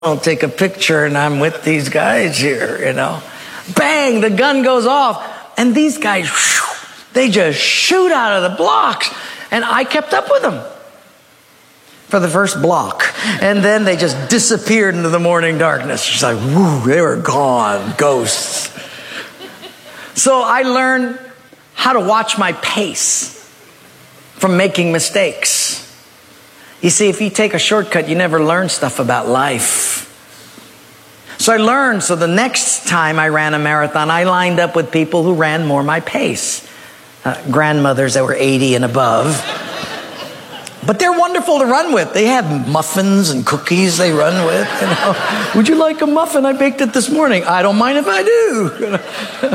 I'll take a picture and I'm with these guys here. Bang, the gun goes off. And these guys, they just shoot out of the blocks. And I kept up with them for the first block. And then they just disappeared into the morning darkness. It's like, whoo, they were gone, ghosts. So I learned how to watch my pace from making mistakes. You see, if you take a shortcut, you never learn stuff about life. So I learned, so the next time I ran a marathon, I lined up with people who ran more my pace. Grandmothers that were 80 and above. But they're wonderful to run with. They have muffins and cookies they run with. Would you like a muffin? I baked it this morning. I don't mind if I do.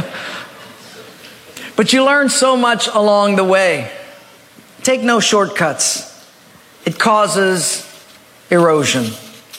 But you learn so much along the way. Take no shortcuts. It causes erosion.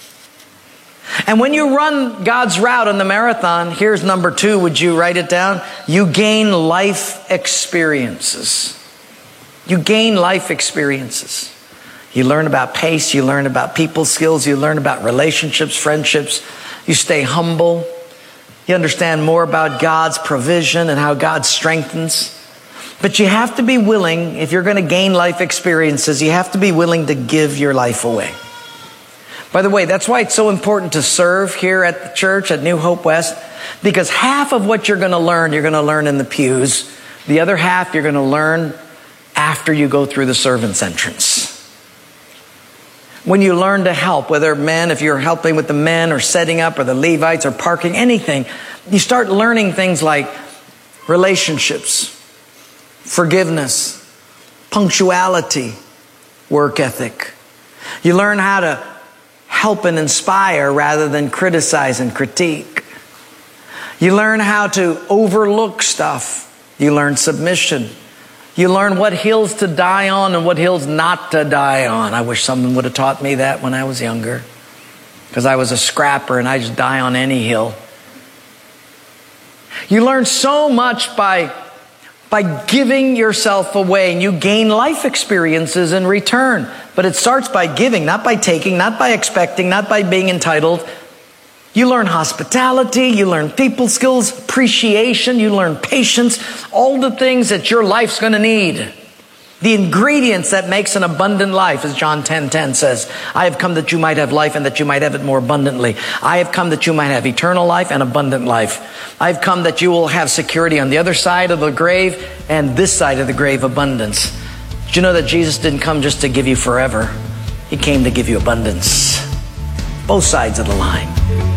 And when you run God's route on the marathon, here's number 2. Would you write it down? You gain life experiences. You gain life experiences. You learn about pace. You learn about people skills. You learn about relationships, friendships. You stay humble. You understand more about God's provision and how God strengthens. But you have to be willing, if you're going to gain life experiences, you have to be willing to give your life away. By the way, that's why it's so important to serve here at the church at New Hope West, because half of what you're going to learn in the pews. The other half you're going to learn after you go through the servant's entrance. When you learn to help, whether men, if you're helping with the men or setting up or the Levites or parking, anything, you start learning things like relationships, forgiveness, punctuality, work ethic. You learn how to help and inspire rather than criticize and critique. You learn how to overlook stuff. You learn submission. You learn what hills to die on and what hills not to die on. I wish someone would have taught me that when I was younger, because I was a scrapper and I just die on any hill. You learn so much by giving yourself away, and you gain life experiences in return. But it starts by giving, not by taking, not by expecting, not by being entitled. You learn hospitality, you learn people skills, appreciation, you learn patience, all the things that your life's going to need. The ingredients that makes an abundant life, as John 10:10 says, I have come that you might have life and that you might have it more abundantly. I have come that you might have eternal life and abundant life. I've come that you will have security on the other side of the grave and this side of the grave, abundance. Did you know that Jesus didn't come just to give you forever? He came to give you abundance. Both sides of the line.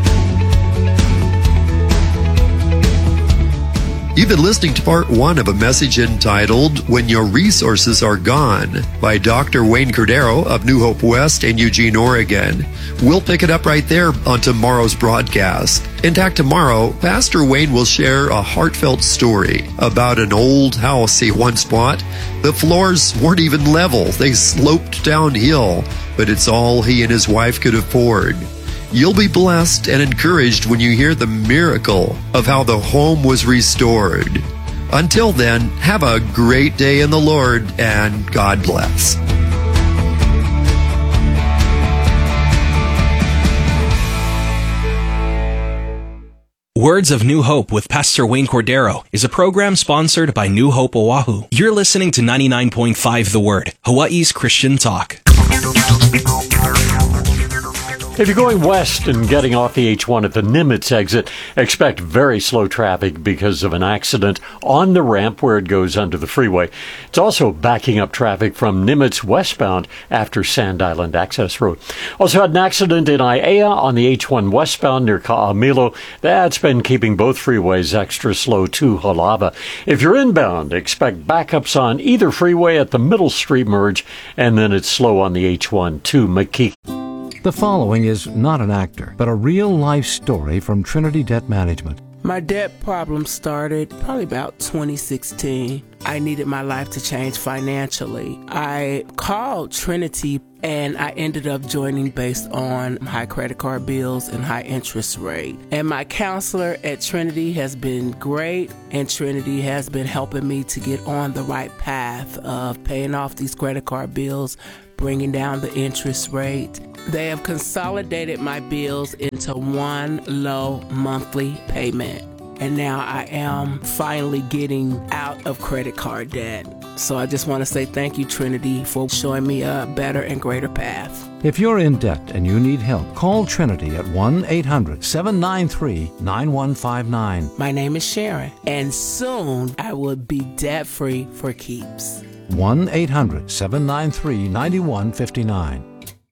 You've been listening to part 1 of a message entitled When Your Resources Are Gone by Dr. Wayne Cordero of New Hope West in Eugene, Oregon. We'll pick it up right there on tomorrow's broadcast. In fact, tomorrow, Pastor Wayne will share a heartfelt story about an old house he once bought. The floors weren't even level. They sloped downhill, but it's all he and his wife could afford. You'll be blessed and encouraged when you hear the miracle of how the home was restored. Until then, have a great day in the Lord, and God bless. Words of New Hope with Pastor Wayne Cordero is a program sponsored by New Hope Oahu. You're listening to 99.5 The Word, Hawaii's Christian talk. If you're going west and getting off the H1 at the Nimitz exit, expect very slow traffic because of an accident on the ramp where it goes under the freeway. It's also backing up traffic from Nimitz westbound after Sand Island Access Road. Also had an accident in Aiea on the H1 westbound near Ka'amilo. That's been keeping both freeways extra slow to Halava. If you're inbound, expect backups on either freeway at the Middle Street merge, and then it's slow on the H1 to Makiki. The following is not an actor, but a real-life story from Trinity Debt Management. My debt problem started probably about 2016. I needed my life to change financially. I called Trinity and I ended up joining based on high credit card bills and high interest rate. And my counselor at Trinity has been great, and Trinity has been helping me to get on the right path of paying off these credit card bills, bringing down the interest rate. They have consolidated my bills into one low monthly payment. And now I am finally getting out of credit card debt. So I just want to say thank you, Trinity, for showing me a better and greater path. If you're in debt and you need help, call Trinity at 1-800-793-9159. My name is Sharon, and soon I will be debt-free for keeps. 1-800-793-9159.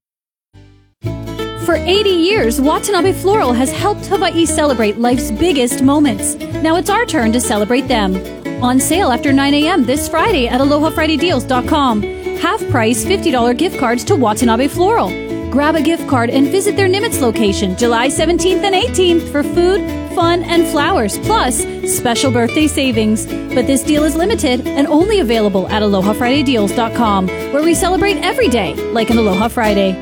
For 80 years, Watanabe Floral has helped Hawaii celebrate life's biggest moments. Now it's our turn to celebrate them. On sale after 9 a.m. this Friday at AlohaFridayDeals.com. Half-price $50 gift cards to Watanabe Floral. Grab a gift card and visit their Nimitz location July 17th and 18th for food, fun, and flowers, plus special birthday savings. But this deal is limited and only available at AlohaFridayDeals.com, where we celebrate every day like an Aloha Friday.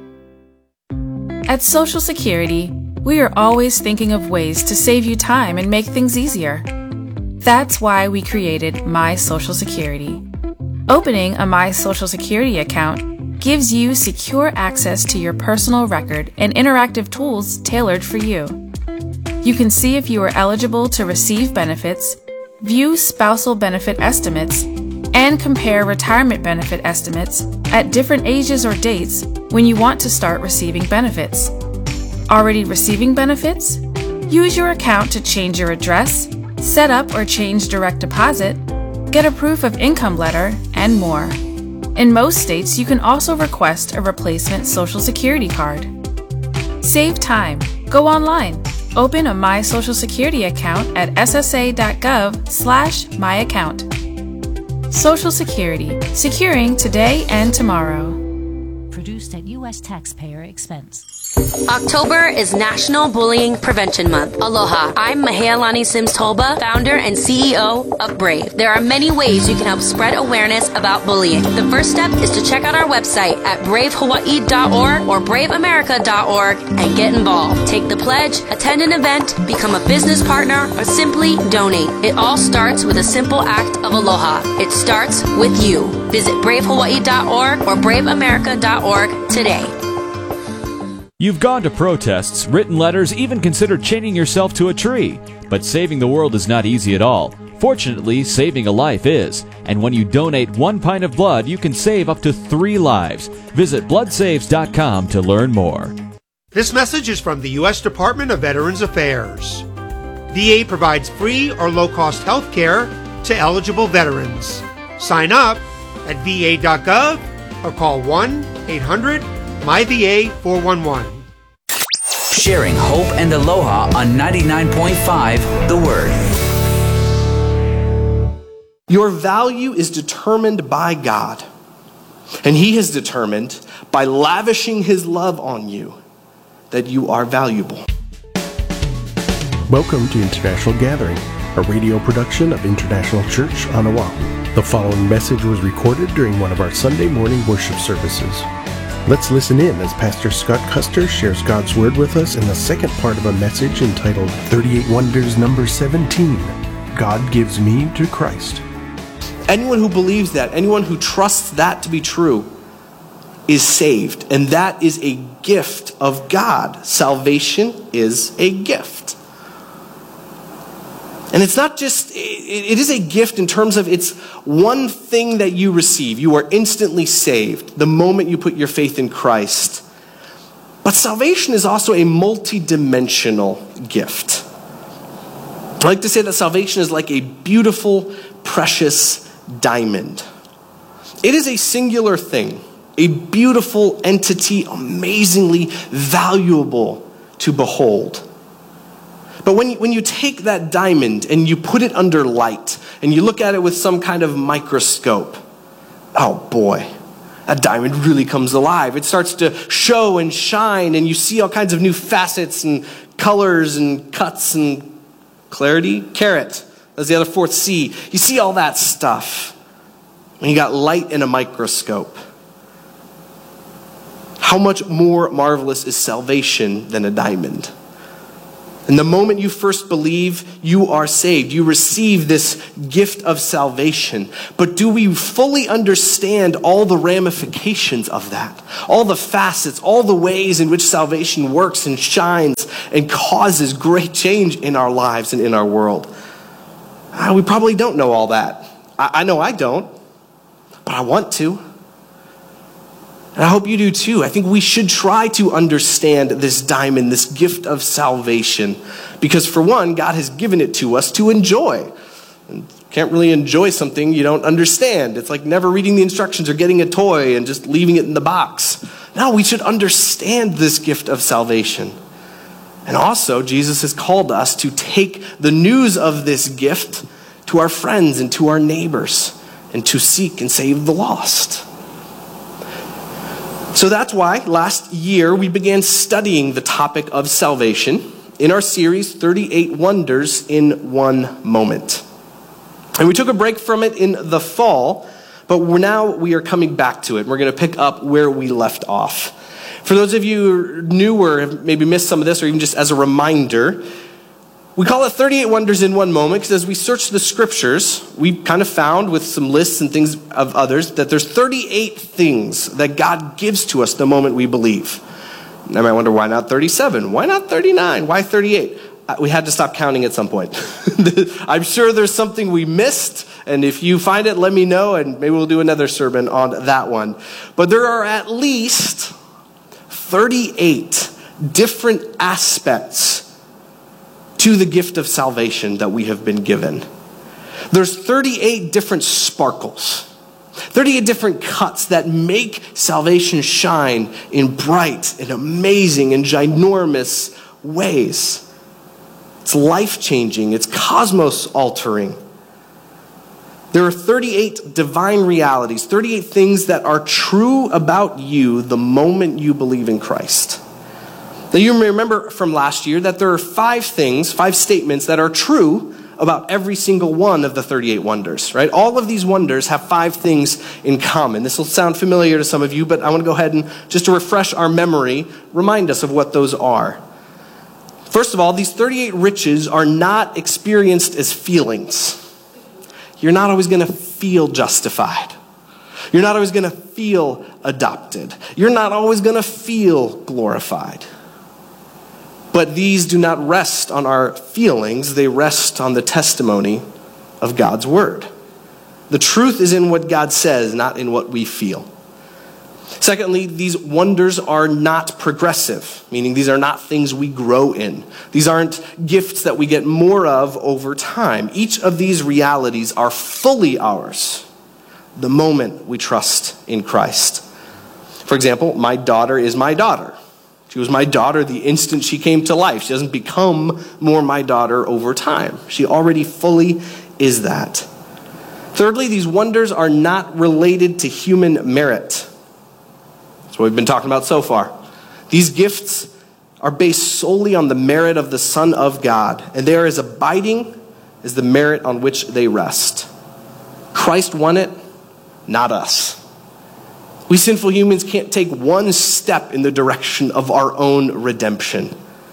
At Social Security, we are always thinking of ways to save you time and make things easier. That's why we created My Social Security. Opening a My Social Security account gives you secure access to your personal record and interactive tools tailored for you. You can see if you are eligible to receive benefits, view spousal benefit estimates, and compare retirement benefit estimates at different ages or dates when you want to start receiving benefits. Already receiving benefits? Use your account to change your address, set up or change direct deposit, get a proof of income letter, and more. In most states, you can also request a replacement Social Security card. Save time. Go online. Open a My Social Security account at ssa.gov/myaccount. Social Security, securing today and tomorrow. Produced at U.S. taxpayer expense. October is National Bullying Prevention Month. Aloha, I'm Mahealani Sims-Tolba, founder and CEO of Brave. There are many ways you can help spread awareness about bullying. The first step is to check out our website at bravehawaii.org or braveamerica.org and get involved. Take the pledge, attend an event, become a business partner, or simply donate. It all starts with a simple act of aloha. It starts with you. Visit bravehawaii.org or braveamerica.org today. You've gone to protests, written letters, even considered chaining yourself to a tree. But saving the world is not easy at all. Fortunately, saving a life is. And when you donate 1 pint of blood, you can save up to 3 lives. Visit bloodsaves.com to learn more. This message is from the U.S. Department of Veterans Affairs. VA provides free or low-cost health care to eligible veterans. Sign up at va.gov or call 1-800-MyVA411. Sharing hope and aloha on 99.5 The Word. Your value is determined by God, and He has determined by lavishing His love on you that you are valuable. Welcome to International Gathering, a radio production of International Church on Oahu. The following message was recorded during one of our Sunday morning worship services. Let's listen in as Pastor Scott Custer shares God's Word with us in the second part of a message entitled 38 Wonders number 17, God Gives Me to Christ. Anyone who believes that, anyone who trusts that to be true, is saved. And that is a gift of God. Salvation is a gift. And it's not just, it is a gift in terms of it's one thing that you receive. You are instantly saved the moment you put your faith in Christ. But salvation is also a multi-dimensional gift. I like to say that salvation is like a beautiful, precious diamond. It is a singular thing, a beautiful entity, amazingly valuable to behold. But when you take that diamond and you put it under light and you look at it with some kind of microscope, oh boy, that diamond really comes alive. It starts to show and shine, and you see all kinds of new facets and colors and cuts and clarity. Carat, that's the other fourth C. You see all that stuff. And you got light in a microscope. How much more marvelous is salvation than a diamond? And the moment you first believe, you are saved. You receive this gift of salvation. But do we fully understand all the ramifications of that? All the facets, all the ways in which salvation works and shines and causes great change in our lives and in our world? We probably don't know all that. I know I don't, but I want to. And I hope you do too. I think we should try to understand this diamond, this gift of salvation. Because for one, God has given it to us to enjoy. And you can't really enjoy something you don't understand. It's like never reading the instructions or getting a toy and just leaving it in the box. No, we should understand this gift of salvation. And also, Jesus has called us to take the news of this gift to our friends and to our neighbors and to seek and save the lost. So that's why last year we began studying the topic of salvation in our series, 38 Wonders in One Moment. And we took a break from it in the fall, but we are coming back to it. We're going to pick up where we left off. For those of you who are new or have maybe missed some of this, or even just as a reminder, we call it 38 Wonders in One Moment because as we searched the scriptures, we kind of found with some lists and things of others that there's 38 things that God gives to us the moment we believe. I might wonder, why not 37? Why not 39? Why 38? We had to stop counting at some point. I'm sure there's something we missed, and if you find it, let me know, and maybe we'll do another sermon on that one. But there are at least 38 different aspects to the gift of salvation that we have been given. There's 38 different sparkles, 38 different cuts that make salvation shine in bright and amazing and ginormous ways. It's life-changing, it's cosmos-altering. There are 38 divine realities, 38 things that are true about you the moment you believe in Christ. Now you remember from last year that there are 5 statements that are true about every single one of the 38 wonders, right? All of these wonders have 5 things in common. This will sound familiar to some of you, but I want to go ahead and just to refresh our memory, remind us of what those are. First of all, these 38 riches are not experienced as feelings. You're not always going to feel justified. You're not always going to feel adopted. You're not always going to feel glorified. But these do not rest on our feelings. They rest on the testimony of God's word. The truth is in what God says, not in what we feel. Secondly, these wonders are not progressive, meaning these are not things we grow in. These aren't gifts that we get more of over time. Each of these realities are fully ours the moment we trust in Christ. For example, my daughter is my daughter. She was my daughter the instant she came to life. She doesn't become more my daughter over time. She already fully is that. Thirdly, these wonders are not related to human merit. That's what we've been talking about so far. These gifts are based solely on the merit of the Son of God, and they are as abiding as the merit on which they rest. Christ won it, not us. We sinful humans can't take one step in the direction of our own redemption.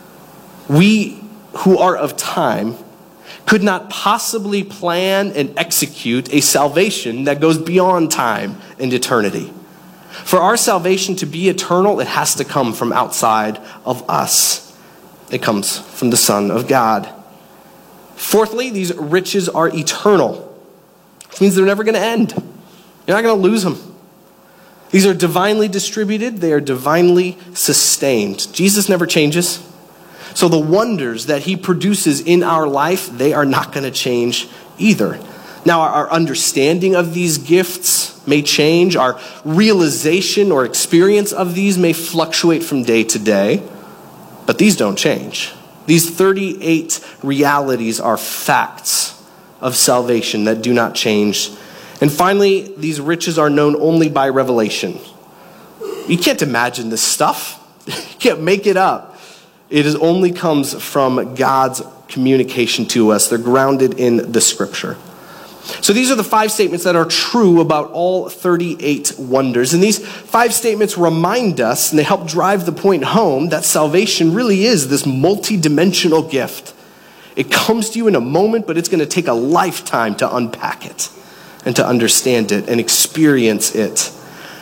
We who are of time could not possibly plan and execute a salvation that goes beyond time and eternity. For our salvation to be eternal, it has to come from outside of us. It comes from the Son of God. Fourthly, these riches are eternal, which means they're never going to end. You're not going to lose them. These are divinely distributed. They are divinely sustained. Jesus never changes. So the wonders that he produces in our life, they are not going to change either. Now, our understanding of these gifts may change. Our realization or experience of these may fluctuate from day to day. But these don't change. These 38 realities are facts of salvation that do not change. And finally, these riches are known only by revelation. You can't imagine this stuff. You can't make it up. It only comes from God's communication to us. They're grounded in the scripture. So these are the 5 statements that are true about all 38 wonders. And these 5 statements remind us, and they help drive the point home, that salvation really is this multi-dimensional gift. It comes to you in a moment, but it's going to take a lifetime to unpack it and to understand it and experience it.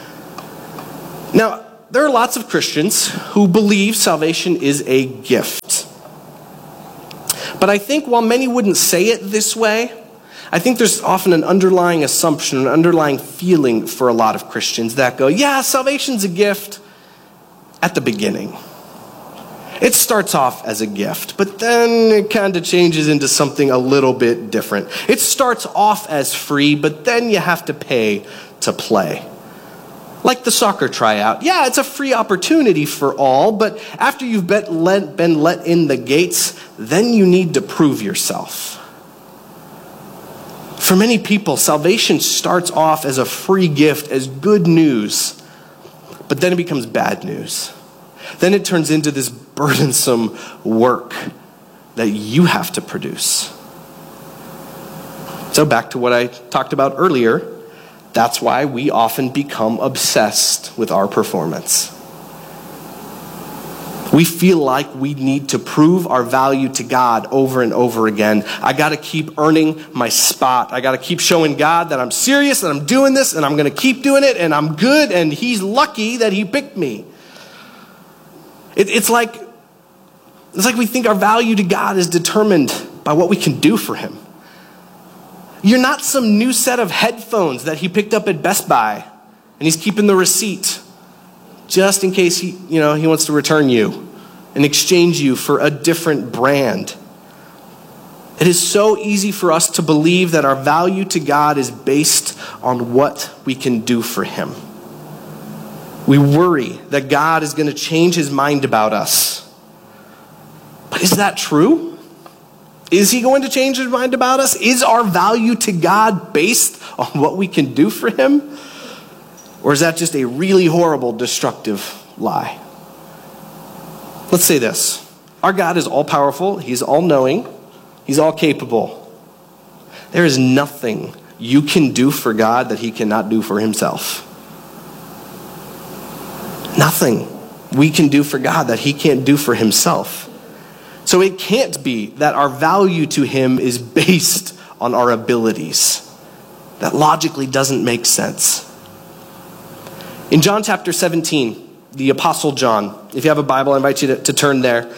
Now, there are lots of Christians who believe salvation is a gift. But I think while many wouldn't say it this way, I think there's often an underlying assumption, an underlying feeling for a lot of Christians that go, yeah, salvation's a gift at the beginning. It starts off as a gift, but then it kind of changes into something a little bit different. It starts off as free, but then you have to pay to play. Like the soccer tryout. Yeah, it's a free opportunity for all, but after you've been let in the gates, then you need to prove yourself. For many people, salvation starts off as a free gift, as good news, but then it becomes bad news. Then it turns into this burdensome work that you have to produce. So back to what I talked about earlier, that's why we often become obsessed with our performance. We feel like we need to prove our value to God over and over again. I got to keep earning my spot. I got to keep showing God that I'm serious, that I'm doing this, and I'm going to keep doing it, and I'm good, and He's lucky that He picked me. It's like we think our value to God is determined by what we can do for Him. You're not some new set of headphones that He picked up at Best Buy, and He's keeping the receipt just in case He wants to return you and exchange you for a different brand. It is so easy for us to believe that our value to God is based on what we can do for Him. We worry that God is going to change His mind about us. But is that true? Is He going to change His mind about us? Is our value to God based on what we can do for Him? Or is that just a really horrible, destructive lie? Let's say this. Our God is all-powerful. He's all-knowing. He's all-capable. There is nothing you can do for God that He cannot do for Himself. Nothing we can do for God that He can't do for Himself. So it can't be that our value to Him is based on our abilities. That logically doesn't make sense. In John chapter 17, the Apostle John, if you have a Bible, I invite you to turn there.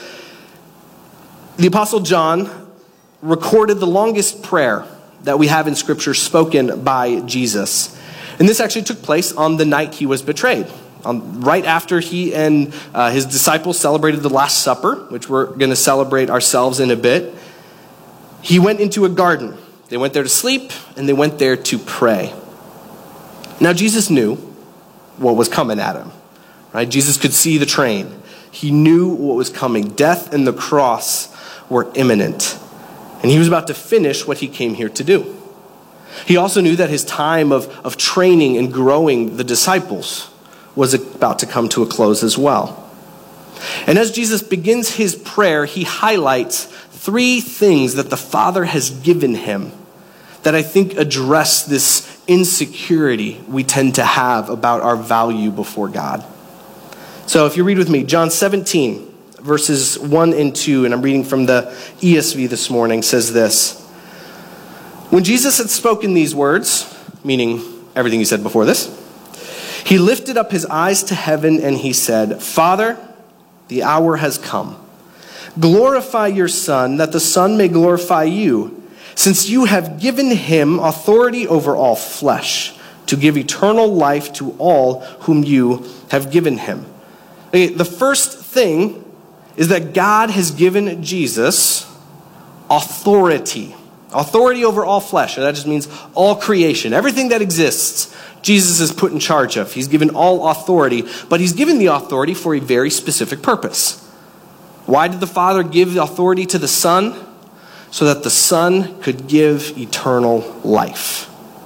The Apostle John recorded the longest prayer that we have in Scripture spoken by Jesus. And this actually took place on the night He was betrayed. Right after He and His disciples celebrated the Last Supper, which we're going to celebrate ourselves in a bit, He went into a garden. They went there to sleep, and they went there to pray. Now, Jesus knew what was coming at Him. Right? Jesus could see the train. He knew what was coming. Death and the cross were imminent. And He was about to finish what He came here to do. He also knew that His time of training and growing the disciples was about to come to a close as well. And as Jesus begins His prayer, He highlights 3 things that the Father has given Him that I think address this insecurity we tend to have about our value before God. So if you read with me, John 17, verses 1 and 2, and I'm reading from the ESV this morning, says this. When Jesus had spoken these words, meaning everything He said before this, He lifted up His eyes to heaven and He said, Father, the hour has come. Glorify your Son, that the Son may glorify you, since you have given Him authority over all flesh, to give eternal life to all whom you have given Him. Okay, the first thing is that God has given Jesus authority. Authority over all flesh. And that just means all creation. Everything that exists, Jesus is put in charge of. He's given all authority, but He's given the authority for a very specific purpose. Why did the Father give the authority to the Son? So that the Son could give eternal life.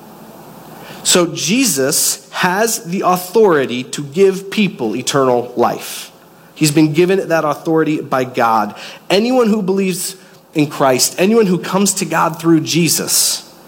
So Jesus has the authority to give people eternal life. He's been given that authority by God. Anyone who believes in Christ, anyone who comes to God through Jesus,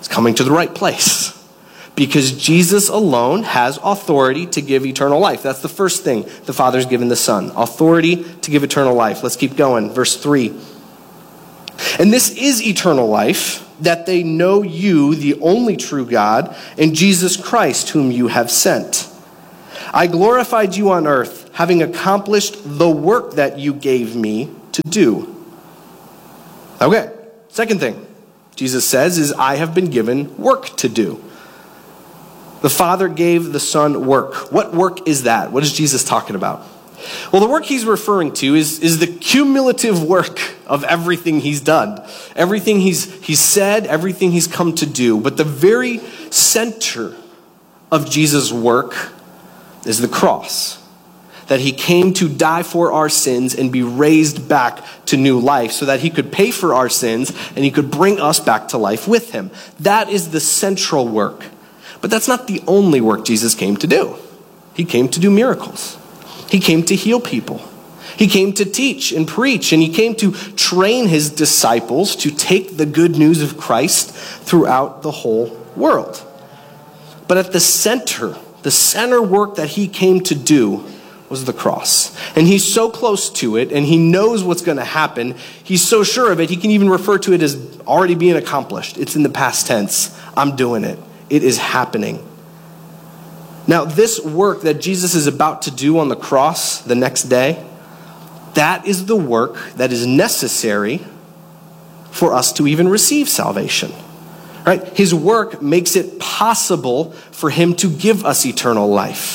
It's coming to the right place. Because Jesus alone has authority to give eternal life. That's the first thing the Father's given the Son. Authority to give eternal life. Let's keep going. Verse 3. And this is eternal life, that they know you, the only true God, and Jesus Christ, whom you have sent. I glorified you on earth, having accomplished the work that you gave me to do. Okay, second thing Jesus says is, I have been given work to do. The Father gave the Son work. What work is that? What is Jesus talking about? Well, the work he's referring to is the cumulative work of everything he's done. Everything he's said, everything he's come to do. But the very center of Jesus' work is the cross. That he came to die for our sins and be raised back to new life so that he could pay for our sins and he could bring us back to life with him. That is the central work. But that's not the only work Jesus came to do. He came to do miracles. He came to heal people. He came to teach and preach, and he came to train his disciples to take the good news of Christ throughout the whole world. But at the center work that he came to do was the cross. And he's so close to it, and he knows what's going to happen. He's so sure of it, he can even refer to it as already being accomplished. It's in the past tense. I'm doing it. It is happening. Now, this work that Jesus is about to do on the cross the next day, that is the work that is necessary for us to even receive salvation. Right? His work makes it possible for him to give us eternal life.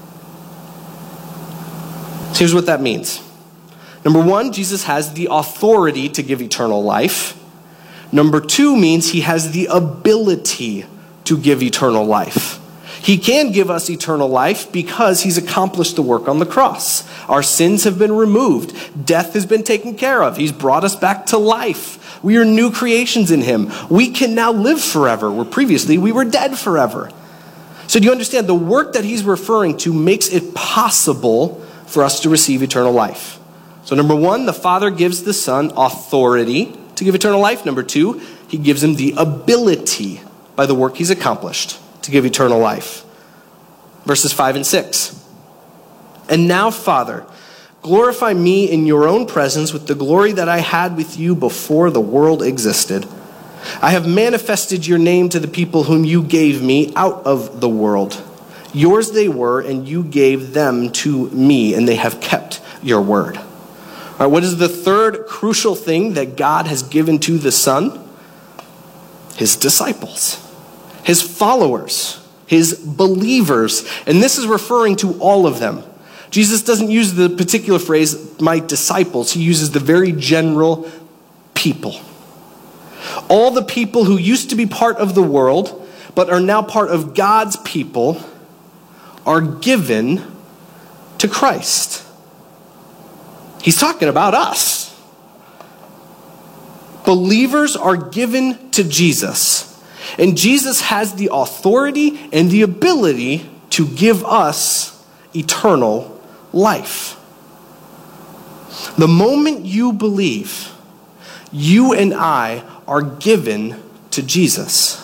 So here's what that means. Number one, Jesus has the authority to give eternal life. Number two means he has the ability to give eternal life. He can give us eternal life because he's accomplished the work on the cross. Our sins have been removed. Death has been taken care of. He's brought us back to life. We are new creations in him. We can now live forever, where previously we were dead forever. So do you understand? The work that he's referring to makes it possible for us to receive eternal life. So number one, the Father gives the Son authority to give eternal life. Number two, he gives him the ability by the work he's accomplished to give eternal life. Verses 5 and 6. And now, Father, glorify me in your own presence with the glory that I had with you before the world existed. I have manifested your name to the people whom you gave me out of the world. Yours they were, and you gave them to me, and they have kept your word. All right, what is the third crucial thing that God has given to the Son? His disciples. His followers, his believers, and this is referring to all of them. Jesus doesn't use the particular phrase, my disciples. He uses the very general people. All the people who used to be part of the world, but are now part of God's people, are given to Christ. He's talking about us. Believers are given to Jesus. And Jesus has the authority and the ability to give us eternal life. The moment you believe, you and I are given to Jesus.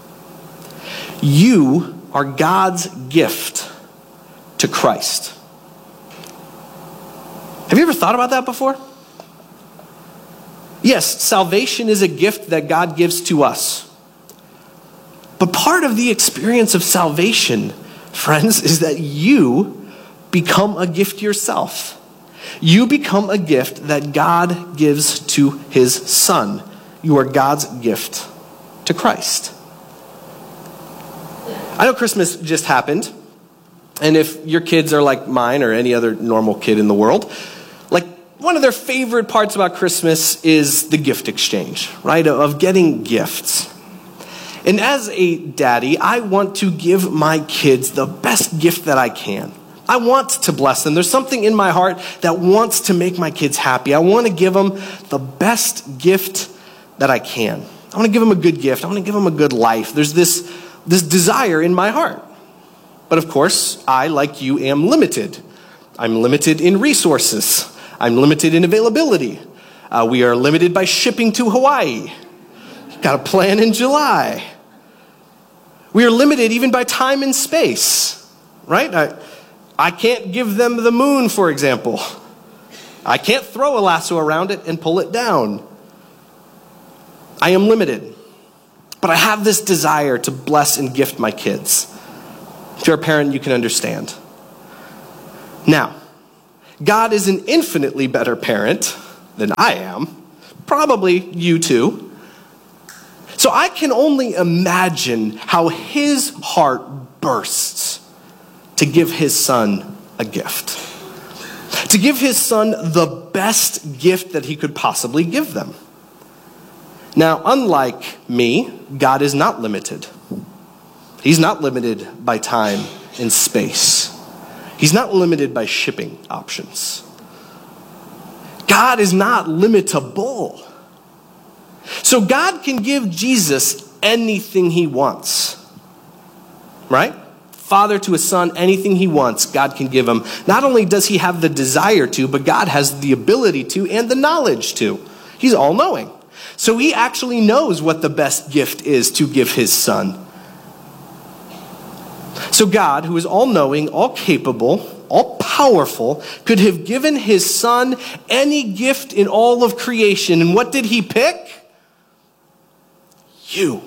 You are God's gift to Christ. Have you ever thought about that before? Yes, salvation is a gift that God gives to us. But part of the experience of salvation, friends, is that you become a gift yourself. You become a gift that God gives to his Son. You are God's gift to Christ. I know Christmas just happened, and if your kids are like mine or any other normal kid in the world, like one of their favorite parts about Christmas is the gift exchange, right? Of getting gifts. And as a daddy, I want to give my kids the best gift that I can. I want to bless them. There's something in my heart that wants to make my kids happy. I want to give them the best gift that I can. I want to give them a good gift. I want to give them a good life. There's this desire in my heart. But of course, I, like you, am limited. I'm limited in resources. I'm limited in availability. We are limited by shipping to Hawaii. Got a plan in July. We are limited even by time and space, right? I can't give them the moon, for example. I can't throw a lasso around it and pull it down. I am limited. But I have this desire to bless and gift my kids. If you're a parent, you can understand. Now, God is an infinitely better parent than I am. Probably you too. So I can only imagine how his heart bursts to give his son a gift. To give his son the best gift that he could possibly give them. Now, unlike me, God is not limited. He's not limited by time and space. He's not limited by shipping options. God is not limitable. So God can give Jesus anything he wants. Right? Father to a son, anything he wants, God can give him. Not only does he have the desire to, but God has the ability to and the knowledge to. He's all-knowing. So he actually knows what the best gift is to give his son. So God, who is all-knowing, all-capable, all-powerful, could have given his son any gift in all of creation. And what did he pick? You.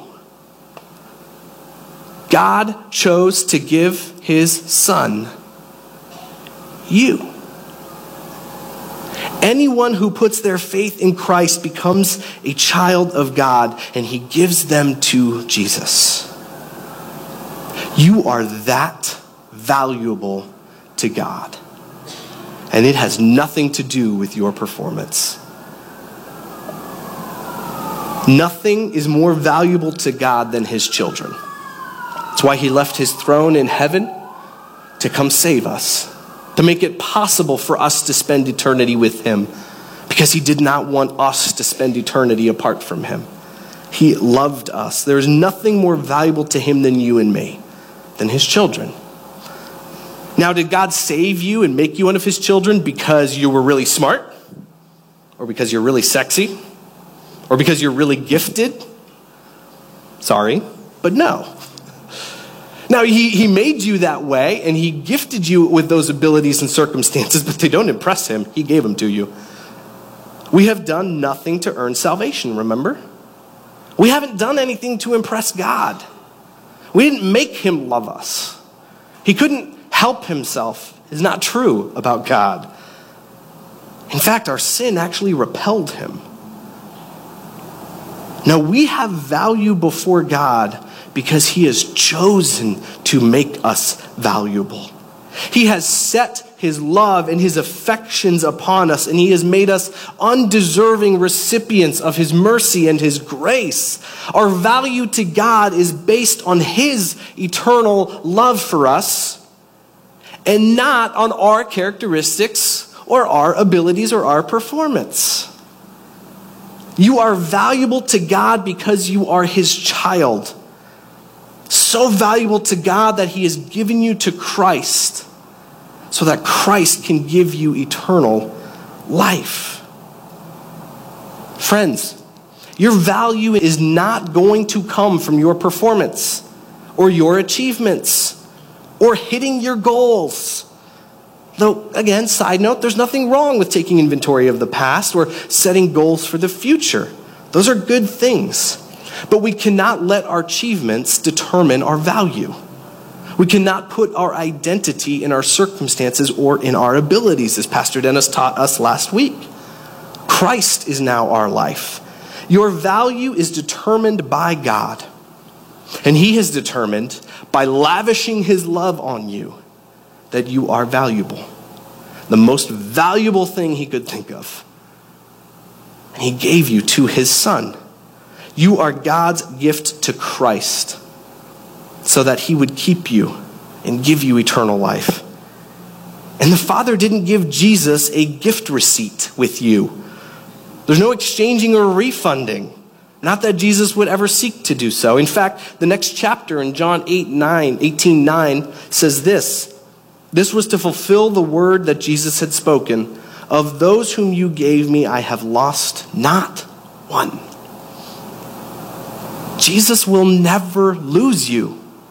God chose to give his son you. Anyone who puts their faith in Christ becomes a child of God, and he gives them to Jesus. You are that valuable to God, and it has nothing to do with your performance. Nothing is more valuable to God than his children. That's why he left his throne in heaven to come save us, to make it possible for us to spend eternity with him, because he did not want us to spend eternity apart from him. He loved us. There is nothing more valuable to him than you and me, than his children. Now, did God save you and make you one of his children because you were really smart? Or because you're really sexy? Or because you're really gifted? Sorry, but no. Now, he made you that way, and he gifted you with those abilities and circumstances, but they don't impress him. He gave them to you. We have done nothing to earn salvation, remember? We haven't done anything to impress God. We didn't make him love us. He couldn't help himself. It's not true about God. In fact, our sin actually repelled him. Now, we have value before God because he has chosen to make us valuable. He has set his love and his affections upon us, and he has made us undeserving recipients of his mercy and his grace. Our value to God is based on his eternal love for us, and not on our characteristics or our abilities or our performance. You are valuable to God because you are his child. So valuable to God that he has given you to Christ, so that Christ can give you eternal life. Friends, your value is not going to come from your performance or your achievements or hitting your goals. Though, again, side note, there's nothing wrong with taking inventory of the past or setting goals for the future. Those are good things. But we cannot let our achievements determine our value. We cannot put our identity in our circumstances or in our abilities, as Pastor Dennis taught us last week. Christ is now our life. Your value is determined by God. And he has determined, by lavishing his love on you, that you are valuable. The most valuable thing he could think of. And he gave you to his son. You are God's gift to Christ, so that he would keep you and give you eternal life. And the Father didn't give Jesus a gift receipt with you. There's no exchanging or refunding. Not that Jesus would ever seek to do so. In fact, the next chapter in John 18:9 says this. This was to fulfill the word that Jesus had spoken. Of those whom you gave me, I have lost not one. Jesus will never lose you.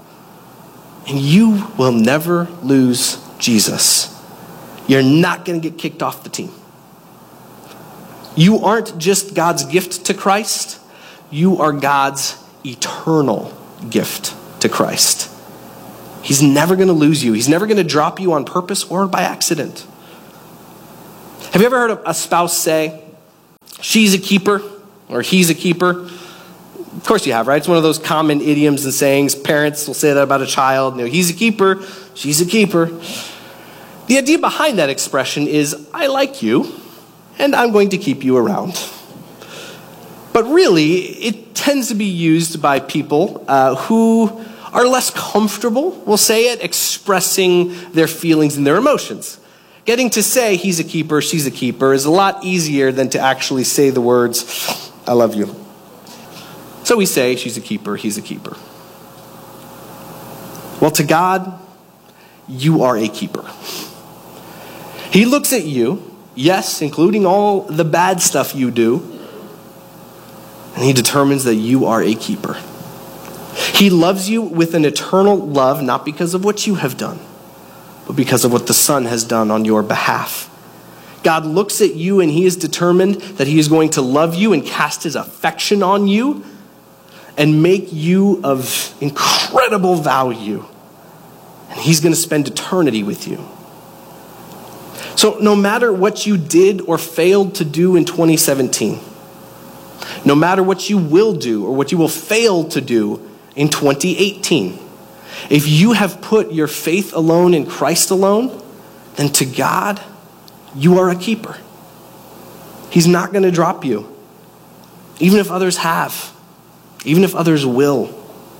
And you will never lose Jesus. You're not going to get kicked off the team. You aren't just God's gift to Christ. You are God's eternal gift to Christ. He's never going to lose you. He's never going to drop you on purpose or by accident. Have you ever heard a spouse say, she's a keeper, or he's a keeper? Of course you have, right? It's one of those common idioms and sayings. Parents will say that about a child. You know, he's a keeper, she's a keeper. The idea behind that expression is, I like you, and I'm going to keep you around. But really, it tends to be used by people who are less comfortable, we'll say it, expressing their feelings and their emotions. Getting to say he's a keeper, she's a keeper is a lot easier than to actually say the words, I love you. So we say she's a keeper, he's a keeper. Well, to God, you are a keeper. He looks at you, yes, including all the bad stuff you do, and he determines that you are a keeper. He loves you with an eternal love, not because of what you have done, but because of what the Son has done on your behalf. God looks at you and he is determined that he is going to love you and cast his affection on you and make you of incredible value. And he's going to spend eternity with you. So no matter what you did or failed to do in 2017, no matter what you will do or what you will fail to do in 2018, if you have put your faith alone in Christ alone, then to God, you are a keeper. He's not going to drop you, even if others have, even if others will.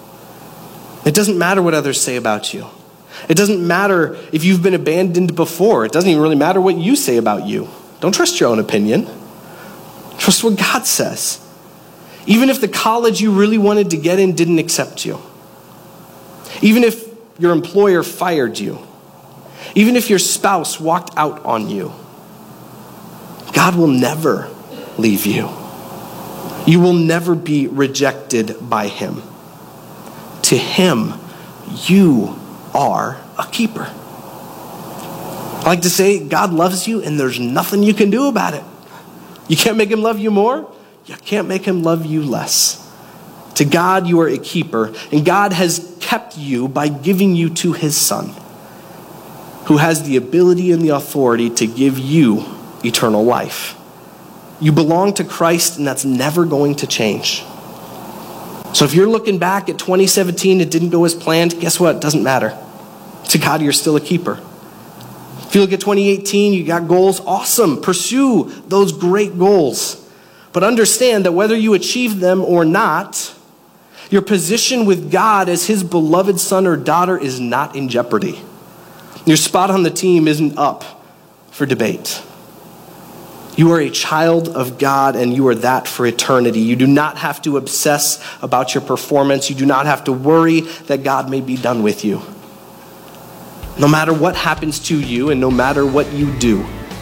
It doesn't matter what others say about you. It doesn't matter if you've been abandoned before. It doesn't even really matter what you say about you. Don't trust your own opinion. Trust what God says. Even if the college you really wanted to get in didn't accept you. Even if your employer fired you. Even if your spouse walked out on you. God will never leave you. You will never be rejected by him. To him, you are a keeper. I like to say, God loves you and there's nothing you can do about it. You can't make him love you more. You can't make him love you less. To God, you are a keeper, and God has kept you by giving you to his Son, who has the ability and the authority to give you eternal life. You belong to Christ, and that's never going to change. So if you're looking back at 2017, it didn't go as planned, guess what? It doesn't matter. To God, you're still a keeper. If you look at 2018, you got goals, awesome. Pursue those great goals. But understand that whether you achieve them or not, your position with God as his beloved son or daughter is not in jeopardy. Your spot on the team isn't up for debate. You are a child of God, and you are that for eternity. You do not have to obsess about your performance. You do not have to worry that God may be done with you. No matter what happens to you and no matter what you do,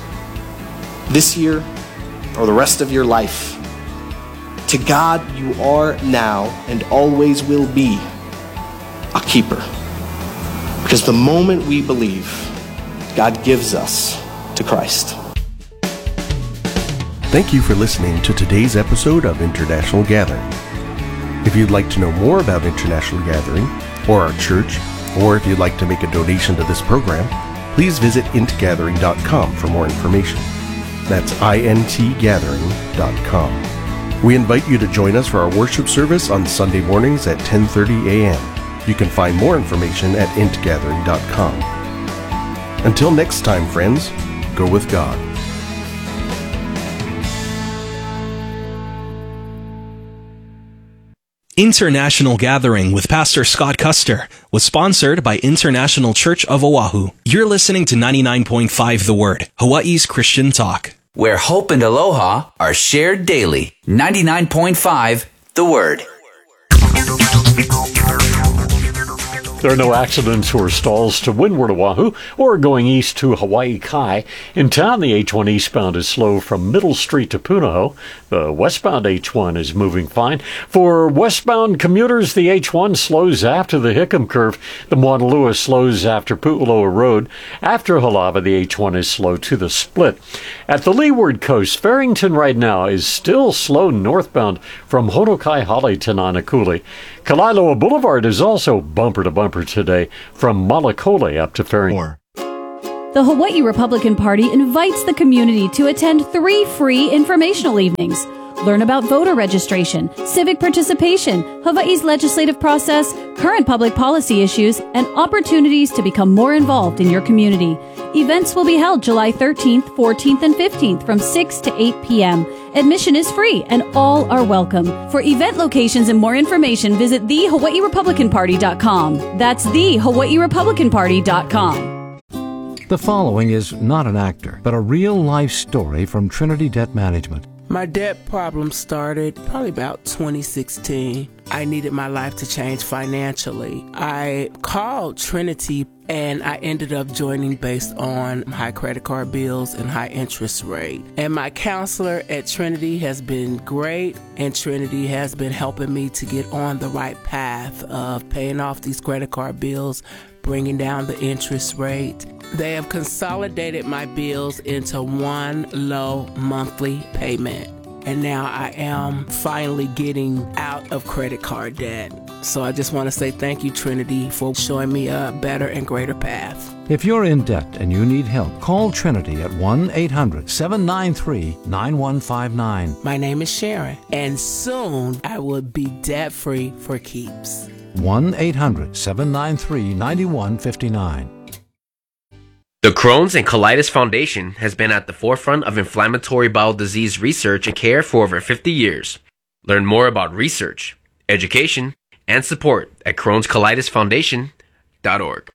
this year or the rest of your life, to God you are now and always will be a keeper. Because the moment we believe, God gives us to Christ. Thank you for listening to today's episode of International Gathering. If you'd like to know more about International Gathering or our church, or if you'd like to make a donation to this program, please visit intgathering.com for more information. That's intgathering.com. We invite you to join us for our worship service on Sunday mornings at 10:30 a.m. You can find more information at intgathering.com. Until next time, friends, go with God. International Gathering with Pastor Scott Custer was sponsored by International Church of Oahu. You're listening to 99.5 The Word, Hawaii's Christian talk, where hope and aloha are shared daily. 99.5 The Word. There are no accidents or stalls to windward Oahu or going east to Hawaii Kai. In town, the H1 eastbound is slow from Middle Street to Punahou. The westbound H1 is moving fine. For westbound commuters, the H1 slows after the Hickam Curve. The Mauna Lua slows after Pu'uloa Road. After Halava, the H1 is slow to the split. At the leeward coast, Farrington right now is still slow northbound from Honokai-Hale to Nanakuli. Kalaeloa Boulevard is also bumper-to-bumper today from Malakole up to Farrington. The Hawaii Republican Party invites the community to attend 3 free informational evenings. Learn about voter registration, civic participation, Hawaii's legislative process, current public policy issues, and opportunities to become more involved in your community. Events will be held July 13th, 14th, and 15th from 6 to 8 p.m. Admission is free and all are welcome. For event locations and more information, visit thehawaiirepublicanparty.com. That's thehawaiirepublicanparty.com. The following is not an actor, but a real-life story from Trinity Debt Management. My debt problem started probably about 2016. I needed my life to change financially. I called Trinity and I ended up joining based on high credit card bills and high interest rate. And my counselor at Trinity has been great, and Trinity has been helping me to get on the right path of paying off these credit card bills, bringing down the interest rate. They have consolidated my bills into one low monthly payment. And now I am finally getting out of credit card debt. So I just want to say thank you, Trinity, for showing me a better and greater path. If you're in debt and you need help, call Trinity at 1-800-793-9159. My name is Sharon, and soon I will be debt-free for keeps. 1-800-793-9159. The Crohn's and Colitis Foundation has been at the forefront of inflammatory bowel disease research and care for over 50 years. Learn more about research, education, and support at Crohn'sColitisFoundation.org.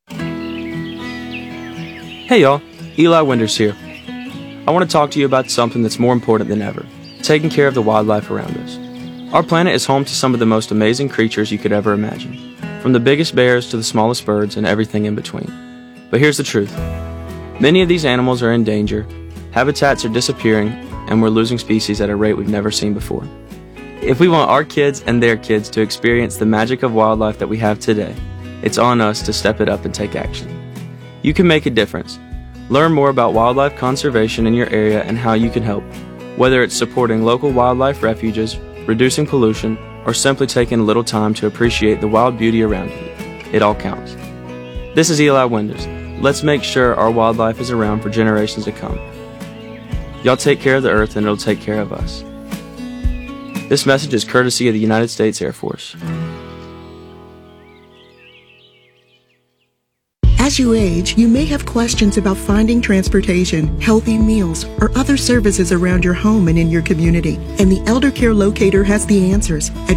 Hey y'all, Eli Winters here. I want to talk to you about something that's more important than ever, taking care of the wildlife around us. Our planet is home to some of the most amazing creatures you could ever imagine, from the biggest bears to the smallest birds and everything in between. But here's the truth. Many of these animals are in danger, habitats are disappearing, and we're losing species at a rate we've never seen before. If we want our kids and their kids to experience the magic of wildlife that we have today, it's on us to step it up and take action. You can make a difference. Learn more about wildlife conservation in your area and how you can help, whether it's supporting local wildlife refuges, reducing pollution, or simply taking a little time to appreciate the wild beauty around you. It all counts. This is Eli Winters. Let's make sure our wildlife is around for generations to come. Y'all take care of the earth and it'll take care of us. This message is courtesy of the United States Air Force. As you age, you may have questions about finding transportation, healthy meals, or other services around your home and in your community. And the Elder Care Locator has the answers at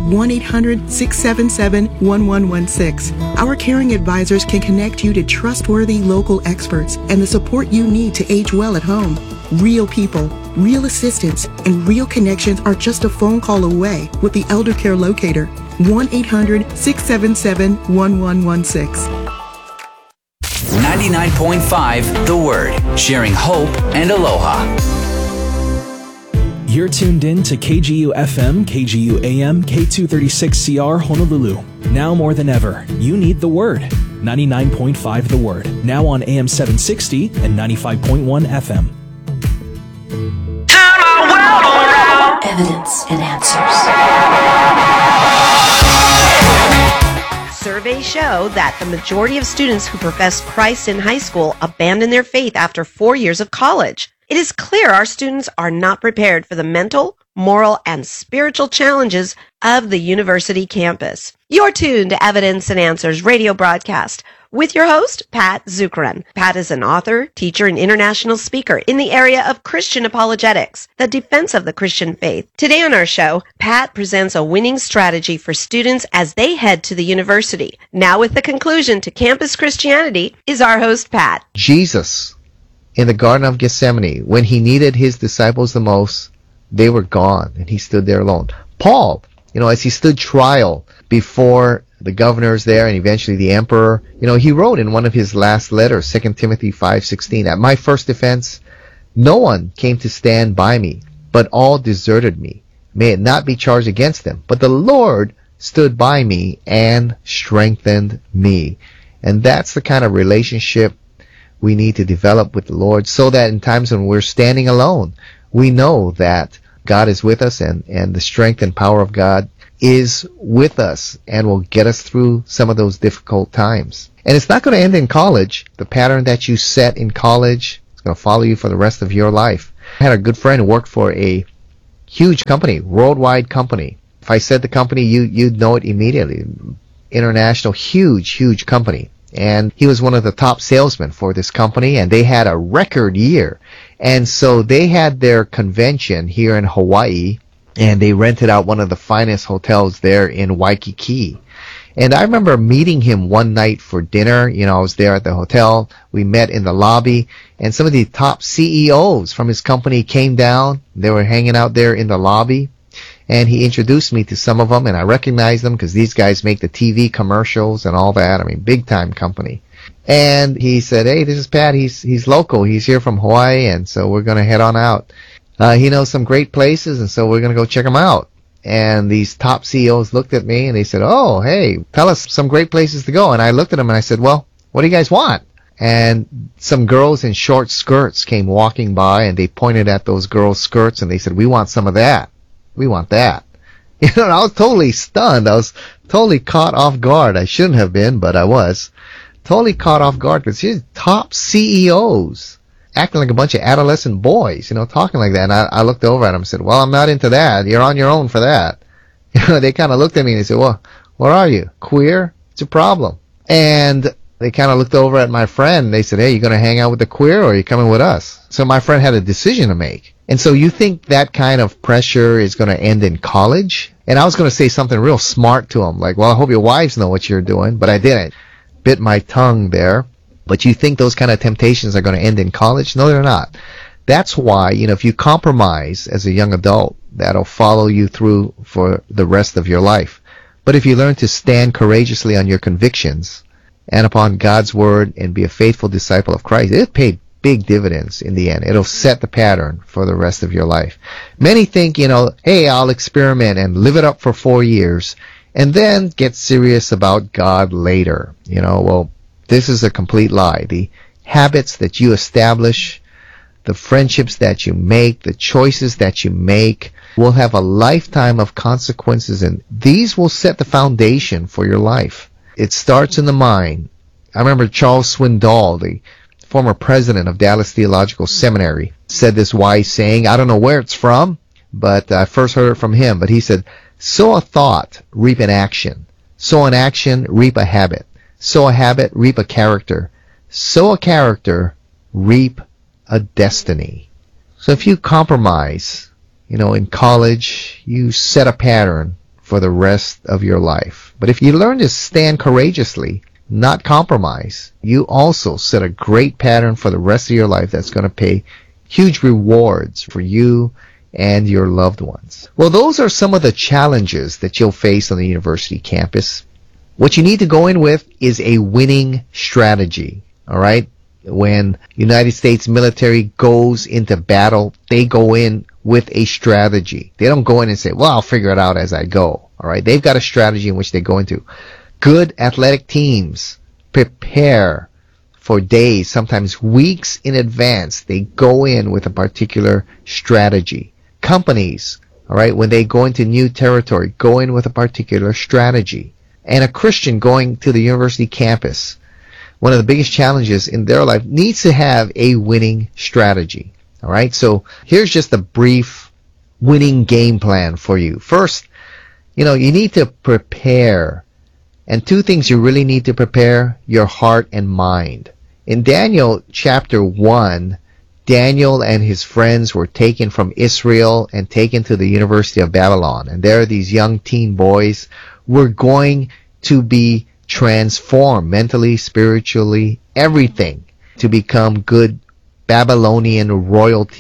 1-800-677-1116. Our caring advisors can connect you to trustworthy local experts and the support you need to age well at home. Real people, real assistance, and real connections are just a phone call away with the Elder Care Locator. 1-800-677-1116. 99.5 The Word, sharing hope and aloha. You're tuned in to KGU FM, KGU AM, K236CR Honolulu. Now more than ever, you need the Word. 99.5 The Word, now on AM 760 and 95.1 FM. Turn our world around. Evidence and answers. Surveys show that the majority of students who profess Christ in high school abandon their faith after 4 years of college. It is clear our students are not prepared for the mental, moral, and spiritual challenges of the university campus. You're tuned to Evidence and Answers radio broadcast with your host, Pat Zukeran. Pat is an author, teacher, and international speaker in the area of Christian apologetics, the defense of the Christian faith. Today on our show, Pat presents a winning strategy for students as they head to the university. Now with the conclusion to campus Christianity is our host, Pat. Jesus, in the Garden of Gethsemane, when he needed his disciples the most, they were gone, and he stood there alone. Paul, as he stood trial before the governors there and eventually the emperor, he wrote in one of his last letters, 2 Timothy 5:16, "At my first defense, no one came to stand by me, but all deserted me. May it not be charged against them, but the Lord stood by me and strengthened me." And that's the kind of relationship we need to develop with the Lord, so that in times when we're standing alone, we know that God is with us, and the strength and power of God is with us and will get us through some of those difficult times. And it's not going to end in college. The pattern that you set in college is going to follow you for the rest of your life. I had a good friend who worked for a huge company, worldwide company. If I said the company, you'd know it immediately. International, huge company. And he was one of the top salesmen for this company, and they had a record year. And so they had their convention here in Hawaii, and they rented out one of the finest hotels there in Waikiki. And I remember meeting him one night for dinner. I was there at the hotel. We met in the lobby, and some of the top CEOs from his company came down. They were hanging out there in the lobby, and he introduced me to some of them, and I recognized them because these guys make the TV commercials and all that. I mean, big time company. And he said, "Hey, this is Pat. He's local. He's here from Hawaii, and so we're going to head on out. He knows some great places, and so we're going to go check them out." And these top CEOs looked at me and they said, "Oh, hey, tell us some great places to go." And I looked at them and I said, "Well, what do you guys want?" And some girls in short skirts came walking by, and they pointed at those girls' skirts and they said, "We want some of that. We want that." And I was totally stunned. I was totally caught off guard. I shouldn't have been, but I was totally caught off guard because these top CEOs acting like a bunch of adolescent boys, talking like that. And I looked over at them and said, "Well, I'm not into that. You're on your own for that." They kind of looked at me and they said, "Well, what are you? Queer? It's a problem." And they kind of looked over at my friend and they said, "Hey, you going to hang out with the queer, or are you coming with us?" So my friend had a decision to make. And so you think that kind of pressure is going to end in college? And I was going to say something real smart to him, like, "Well, I hope your wives know what you're doing," but I didn't. Bit my tongue there. But you think those kind of temptations are going to end in college? No, they're not. That's why, if you compromise as a young adult, that'll follow you through for the rest of your life. But if you learn to stand courageously on your convictions and upon God's word and be a faithful disciple of Christ, it'll pay big dividends in the end. It'll set the pattern for the rest of your life. Many think, hey, I'll experiment and live it up for 4 years and then get serious about God later. Well, this is a complete lie. The habits that you establish, the friendships that you make, the choices that you make will have a lifetime of consequences, and these will set the foundation for your life. It starts in the mind. I remember Charles Swindoll, the former president of Dallas Theological Seminary, said this wise saying. I don't know where it's from, but I first heard it from him. But he said, "Sow a thought, reap an action. Sow an action, reap a habit. Sow a habit, reap a character. Sow a character, reap a destiny." So if you compromise, in college, you set a pattern for the rest of your life. But if you learn to stand courageously, not compromise, you also set a great pattern for the rest of your life that's going to pay huge rewards for you and your loved ones. Well, those are some of the challenges that you'll face on the university campus. What you need to go in with is a winning strategy, all right? When United States military goes into battle, they go in with a strategy. They don't go in and say, "Well, I'll figure it out as I go," all right? They've got a strategy in which they go into. Good athletic teams prepare for days, sometimes weeks in advance. They go in with a particular strategy. Companies, all right, when they go into new territory, go in with a particular strategy. And a Christian going to the university campus, one of the biggest challenges in their life, needs to have a winning strategy. All right, so here's just a brief winning game plan for you. First, you need to prepare. And two things you really need to prepare: your heart and mind. In Daniel chapter 1, Daniel and his friends were taken from Israel and taken to the University of Babylon. And there these young teen boys were going to be transformed mentally, spiritually, everything, to become good Babylonian royalty.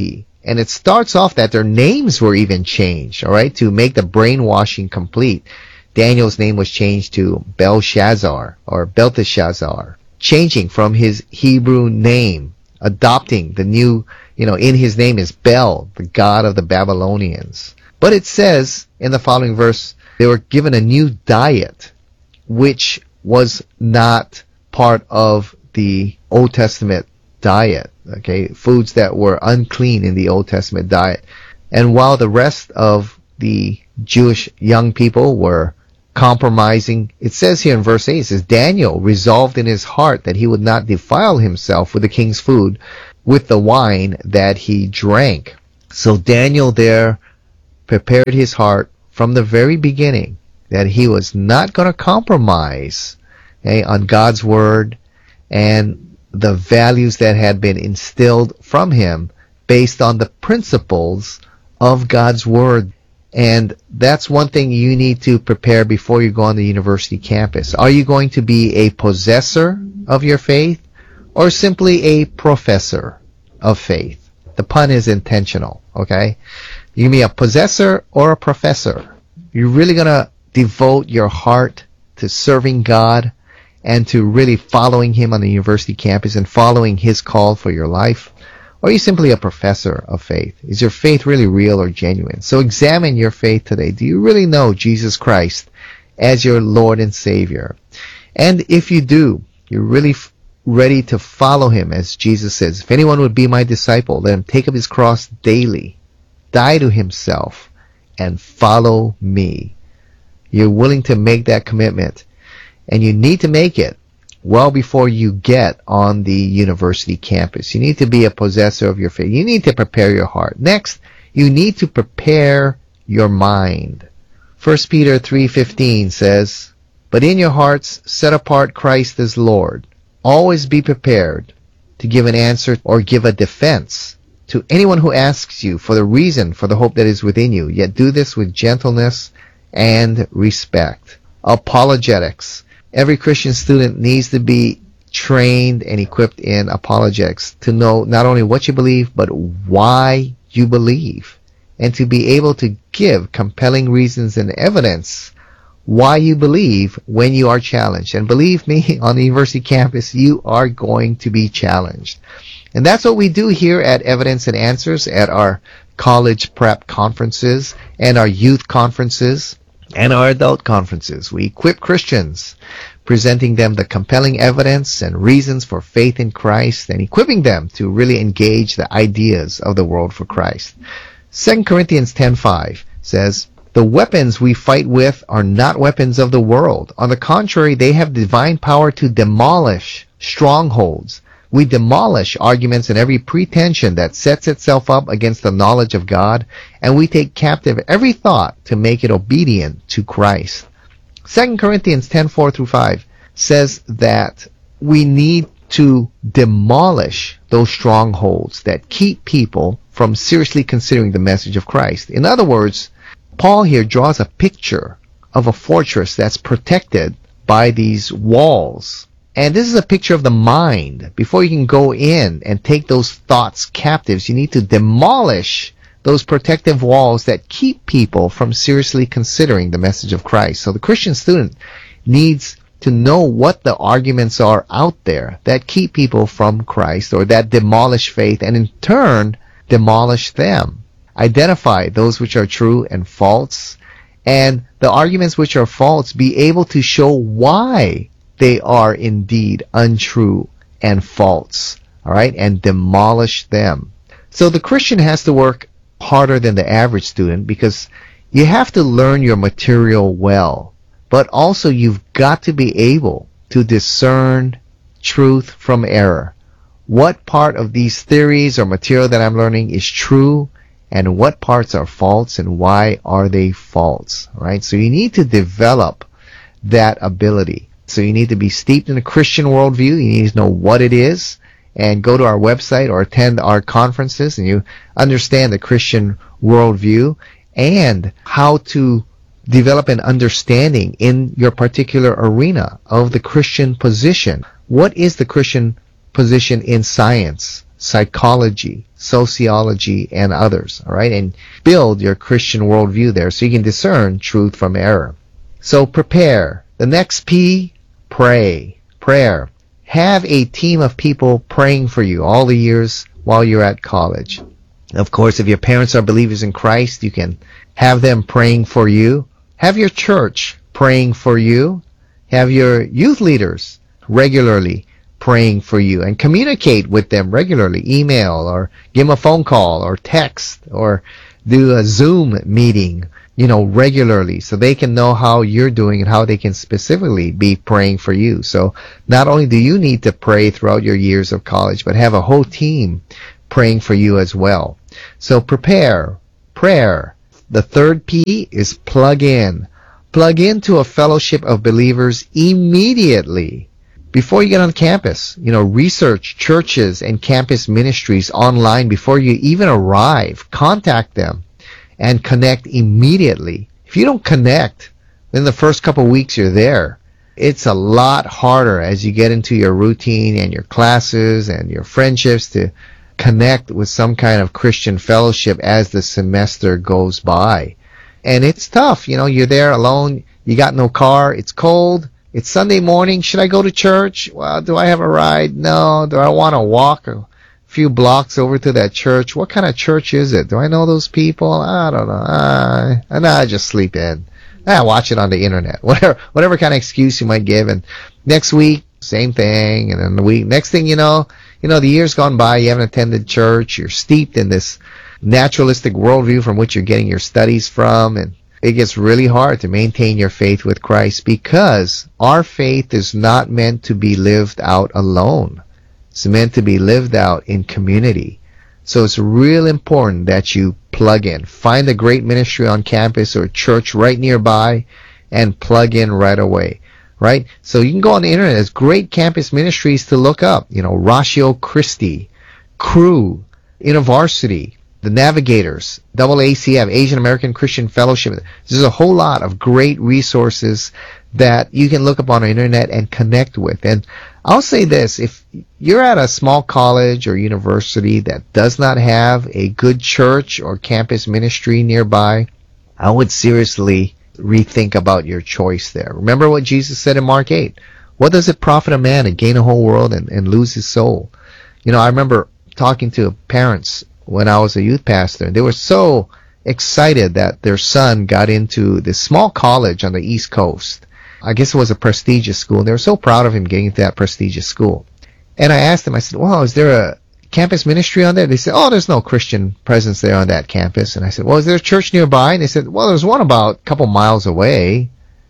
And it starts off that their names were even changed, all right, to make the brainwashing complete. Daniel's name was changed to Belshazzar or Belteshazzar, changing from his Hebrew name, adopting the new, in his name is Bel, the god of the Babylonians. But it says in the following verse, they were given a new diet, which was not part of the Old Testament diet, okay, foods that were unclean in the Old Testament diet. And while the rest of the Jewish young people were compromising, it says here in verse 8, it says, Daniel resolved in his heart that he would not defile himself with the king's food, with the wine that he drank. So Daniel there prepared his heart from the very beginning that he was not going to compromise on God's word and the values that had been instilled from him based on the principles of God's word. And that's one thing you need to prepare before you go on the university campus. Are you going to be a possessor of your faith or simply a professor of faith? The pun is intentional, okay? You can be a possessor or a professor. You're really going to devote your heart to serving God and to really following him on the university campus and following his call for your life? Or are you simply a professor of faith? Is your faith really real or genuine? So examine your faith today. Do you really know Jesus Christ as your Lord and Savior? And if you do, you're really ready to follow him, as Jesus says, if anyone would be my disciple, let him take up his cross daily, die to himself, and follow me. You're willing to make that commitment. And you need to make it well before you get on the university campus. You need to be a possessor of your faith. You need to prepare your heart. Next, you need to prepare your mind. 1 Peter 3:15 says, But in your hearts set apart Christ as Lord. Always be prepared to give an answer or give a defense to anyone who asks you for the reason for the hope that is within you. Yet do this with gentleness and respect. Apologetics. Every Christian student needs to be trained and equipped in apologetics to know not only what you believe, but why you believe, and to be able to give compelling reasons and evidence why you believe when you are challenged. And believe me, on the university campus, you are going to be challenged. And that's what we do here at Evidence and Answers at our college prep conferences and our youth conferences and our adult conferences. We equip Christians, presenting them the compelling evidence and reasons for faith in Christ and equipping them to really engage the ideas of the world for Christ. 2 Corinthians 10:5 says, The weapons we fight with are not weapons of the world. On the contrary, they have divine power to demolish strongholds. We demolish arguments and every pretension that sets itself up against the knowledge of God, and we take captive every thought to make it obedient to Christ. 2 Corinthians 10:4-5 says that we need to demolish those strongholds that keep people from seriously considering the message of Christ. In other words, Paul here draws a picture of a fortress that's protected by these walls. And this is a picture of the mind. Before you can go in and take those thoughts captives, you need to demolish those protective walls that keep people from seriously considering the message of Christ. So the Christian student needs to know what the arguments are out there that keep people from Christ or that demolish faith and in turn demolish them. Identify those which are true and false, and the arguments which are false, be able to show why they are indeed untrue and false, all right, and demolish them. So the Christian has to work harder than the average student because you have to learn your material well, but also you've got to be able to discern truth from error. What part of these theories or material that I'm learning is true and what parts are false and why are they false, all right? So you need to develop that ability. So you need to be steeped in a Christian worldview. You need to know what it is and go to our website or attend our conferences and you understand the Christian worldview and how to develop an understanding in your particular arena of the Christian position. What is the Christian position in science? psychology, sociology, and others, all right? And build your Christian worldview there so you can discern truth from error. So prepare. The next P, pray. Prayer. Have a team of people praying for you all the years while you're at college. Of course, if your parents are believers in Christ, you can have them praying for you. Have your church praying for you. Have your youth leaders regularly praying for you, and communicate with them regularly. Email, or give them a phone call, or text, or do a Zoom meeting, regularly, so they can know how you're doing and how they can specifically be praying for you. So not only do you need to pray throughout your years of college, but have a whole team praying for you as well. So prepare, prayer. The third P is plug in. Plug into a fellowship of believers immediately. Before you get on campus, research churches and campus ministries online before you even arrive. Contact them and connect immediately. If you don't connect in the first couple of weeks you're there, it's a lot harder as you get into your routine and your classes and your friendships to connect with some kind of Christian fellowship as the semester goes by. And it's tough. You're there alone. You got no car. It's cold. It's Sunday morning. Should I go to church? Well, do I have a ride? No. Do I want to walk a few blocks over to that church? What kind of church is it? Do I know those people? I don't know. I just sleep in. Watch it on the internet. Whatever kind of excuse you might give. And next week, same thing. And then the week, next thing you know, the year's gone by. You haven't attended church. You're steeped in this naturalistic worldview from which you're getting your studies from, and it gets really hard to maintain your faith with Christ, because our faith is not meant to be lived out alone. It's meant to be lived out in community. So it's real important that you plug in. Find a great ministry on campus or church right nearby and plug in right away. Right? So you can go on the internet. There's great campus ministries to look up. Ratio Christi, Cru, InterVarsity, the Navigators, AACF, Asian American Christian Fellowship. There's a whole lot of great resources that you can look up on the internet and connect with. And I'll say this, if you're at a small college or university that does not have a good church or campus ministry nearby, I would seriously rethink about your choice there. Remember what Jesus said in Mark 8. What does it profit a man to gain a whole world and lose his soul? I remember talking to parents when I was a youth pastor, and they were so excited that their son got into this small college on the East Coast. I guess it was a prestigious school, and they were so proud of him getting into that prestigious school. And I asked them, I said, well, is there a campus ministry on there? They said, oh, there's no Christian presence there on that campus. And I said, well, is there a church nearby? And they said, well, there's one about a couple miles away.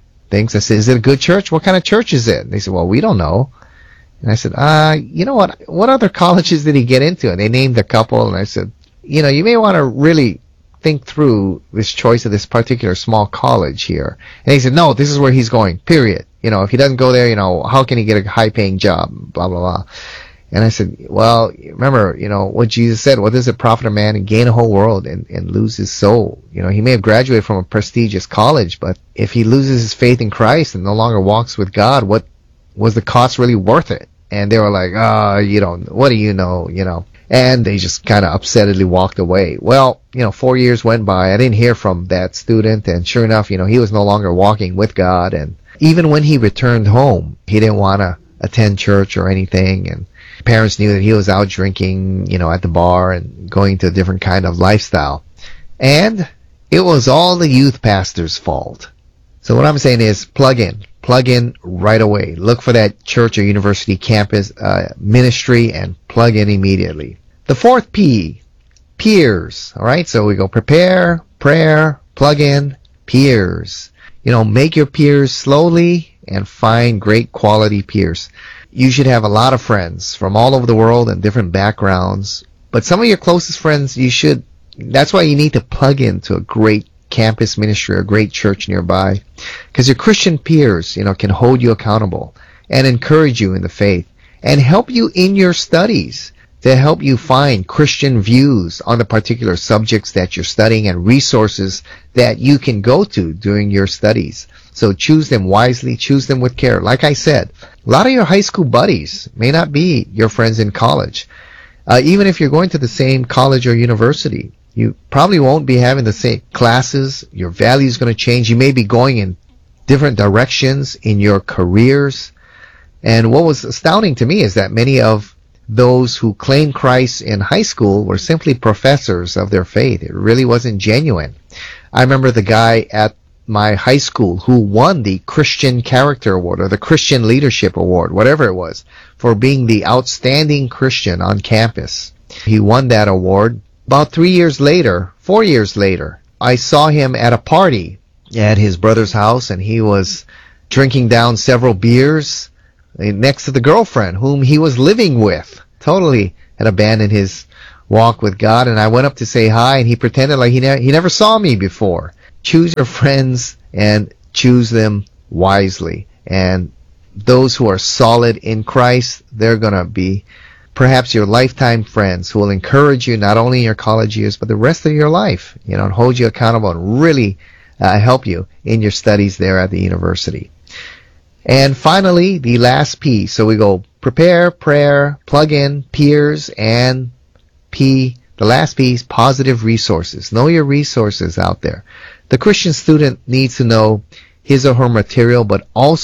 I said, is it a good church? What kind of church is it? And they said, well, we don't know. And I said, you know what other colleges did he get into? And they named a couple, and I said, you may want to really think through this choice of this particular small college here. And he said, no, this is where he's going, period. If he doesn't go there, how can he get a high-paying job, blah, blah, blah. And I said, well, remember, what Jesus said, what does it profit a man and gain a whole world and lose his soul? He may have graduated from a prestigious college, but if he loses his faith in Christ and no longer walks with God, what was the cost really worth it? And they were like, what do you know, And they just kind of upsettedly walked away. Well, 4 years went by. I didn't hear from that student, and sure enough, he was no longer walking with God. And even when he returned home, he didn't want to attend church or anything. And parents knew that he was out drinking, at the bar and going to a different kind of lifestyle. And it was all the youth pastor's fault. So what I'm saying is plug in right away. Look for that church or university campus ministry and plug in immediately. The fourth P, peers. All right, so we go prepare, prayer, plug in, peers. Make your peers slowly and find great quality peers. You should have a lot of friends from all over the world and different backgrounds. But some of your closest friends, that's why you need to plug into a great campus ministry or a great church nearby, because your Christian peers, can hold you accountable and encourage you in the faith and help you in your studies, to help you find Christian views on the particular subjects that you're studying and resources that you can go to during your studies. So choose them wisely, choose them with care. Like I said, a lot of your high school buddies may not be your friends in college. Even if you're going to the same college or university, you probably won't be having the same classes. Your value is going to change. You may be going in different directions in your careers. And what was astounding to me is that many of those who claimed Christ in high school were simply professors of their faith. It really wasn't genuine. I remember the guy at my high school who won the Christian Character Award or the Christian Leadership Award, whatever it was, for being the outstanding Christian on campus. He won that award. About 4 years later, I saw him at a party at his brother's house, and he was drinking down several beers next to the girlfriend whom he was living with. Totally had abandoned his walk with God, and I went up to say hi, and he pretended like he never saw me before. Choose your friends and choose them wisely. And those who are solid in Christ, they're going to be perhaps your lifetime friends who will encourage you not only in your college years, but the rest of your life, and hold you accountable and really help you in your studies there at the university. And finally, the last P. So we go prepare, prayer, plug in, peers, and P. The last P is positive resources. Know your resources out there. The Christian student needs to know his or her material, but also